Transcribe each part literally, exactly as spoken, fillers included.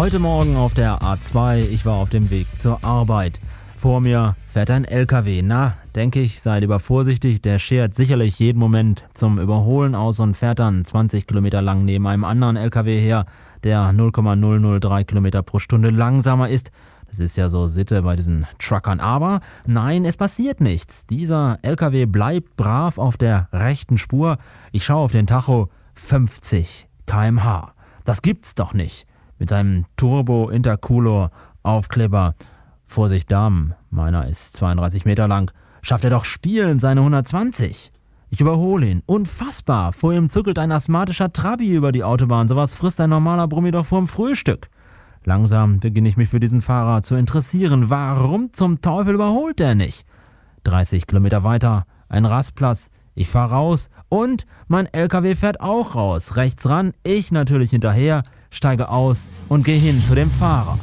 Heute Morgen auf der A zwei, ich war auf dem Weg zur Arbeit. Vor mir fährt ein L K W. Na, denke ich, sei lieber vorsichtig, der schert sicherlich jeden Moment zum Überholen aus und fährt dann zwanzig Kilometer lang neben einem anderen L K W her, der null Komma null null drei Kilometer pro Stunde langsamer ist. Das ist ja so Sitte bei diesen Truckern. Aber nein, es passiert nichts. Dieser L K W bleibt brav auf der rechten Spur. Ich schaue auf den Tacho, fünfzig Kilometer pro Stunde. Das gibt's doch nicht. Mit einem Turbo-Intercooler-Aufkleber. Vorsicht Damen, meiner ist zweiunddreißig Meter lang. Schafft er doch spielend seine hundertzwanzig. Ich überhole ihn. Unfassbar. Vor ihm zuckelt ein asthmatischer Trabi über die Autobahn. Sowas frisst ein normaler Brummi doch vorm Frühstück. Langsam beginne ich mich für diesen Fahrer zu interessieren. Warum zum Teufel überholt er nicht? dreißig Kilometer weiter, ein Rastplatz. Ich fahre raus und mein L K W fährt auch raus. Rechts ran, ich natürlich hinterher, steige aus und gehe hin zu dem Fahrer.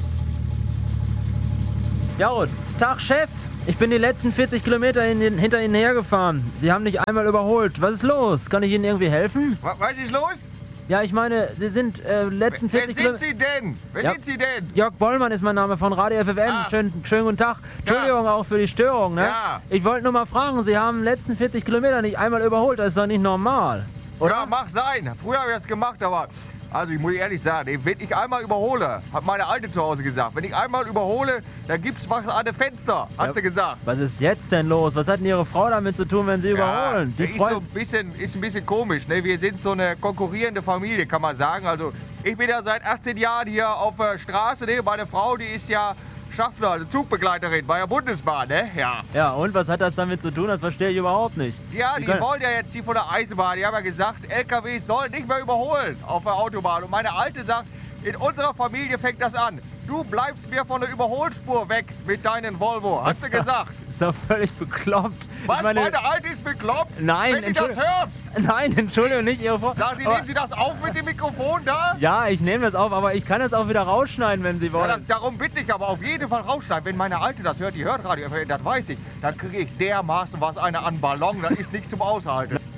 Ja, Tag Chef, ich bin die letzten vierzig Kilometer in den, hinter Ihnen hergefahren. Sie haben nicht einmal überholt. Was ist los? Kann ich Ihnen irgendwie helfen? Was, was ist los? Ja, ich meine, Sie sind äh, letzten vierzig Kilometer... Wer sind Sie denn? Wer Ja. sind Sie denn? Jörg Bollmann ist mein Name von Radio F F M. Ah. Schönen, schönen guten Tag. Entschuldigung auch für die Störung, ne? Ja. Ich wollte nur mal fragen, Sie haben letzten vierzig Kilometer nicht einmal überholt. Das ist doch nicht normal, oder? Ja, mag sein. Früher habe ich das gemacht, aber... Also ich muss ehrlich sagen, wenn ich einmal überhole, hat meine Alte zu Hause gesagt, wenn ich einmal überhole, dann gibt's was an den Fenster, hat Ja. sie gesagt. Was ist jetzt denn los? Was hat denn Ihre Frau damit zu tun, wenn Sie überholen? Ja, Die ist, so Freu- ein bisschen, ist ein bisschen komisch. Ne? Wir sind so eine konkurrierende Familie, kann man sagen. Also ich bin ja seit achtzehn Jahren hier auf der Straße. Ne? Meine Frau, die ist ja Schaffner, also Zugbegleiterin bei der Bundesbahn. Ne? Ja. Ja, und was hat das damit zu tun? Das verstehe ich überhaupt nicht. Ja, Sie die können- wollen ja jetzt die von der Eisenbahn. Die haben ja gesagt, L K Ws sollen nicht mehr überholen auf der Autobahn. Und meine Alte sagt, in unserer Familie fängt das an. Du bleibst mir von der Überholspur weg mit deinen Volvo, hat sie gesagt. Ist doch völlig bekloppt. Was, Ich meine- meine Alte ist bekloppt? Nein, Wenn die das Entschuldigung. hört, Nein, Entschuldigung, nicht Ihre Frau. sagen Sie, Aber- nehmen Sie das auf mit dem Mikrofon da? Ja, ich nehme das auf, aber ich kann das auch wieder rausschneiden, wenn Sie Ja, wollen. das, darum bitte ich aber auf jeden Fall rausschneiden. Wenn meine Alte das hört, die hört Radio, das weiß ich, dann kriege ich dermaßen was eine an Ballon, das ist nicht zum Aushalten.